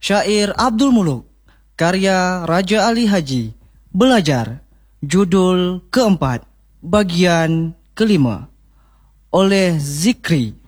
Syair Abdul Muluk, karya Raja Ali Haji. Belajar, judul keempat, bagian kelima, oleh Zikri.